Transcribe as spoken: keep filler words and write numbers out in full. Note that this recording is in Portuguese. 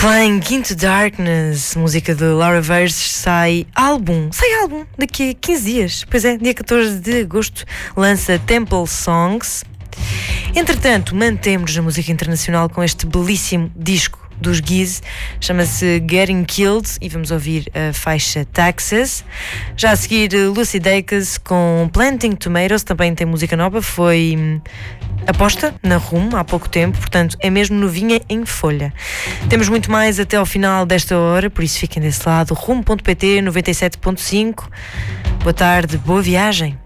Flying Into Darkness, música de Laura Verge, sai álbum, sai álbum daqui a quinze dias. Pois é, dia catorze de agosto lança Temple Songs. Entretanto, mantemos na música internacional com este belíssimo disco dos Giz, chama-se Getting Killed e vamos ouvir a faixa Taxes. Já a seguir, Lucy Dacus com Planting Tomatoes, também tem música nova, foi hum, aposta na Rum há pouco tempo, portanto é mesmo novinha em folha. Temos muito mais até ao final desta hora, por isso fiquem desse lado. Rum ponto pt noventa e sete ponto cinco. Boa tarde, boa viagem.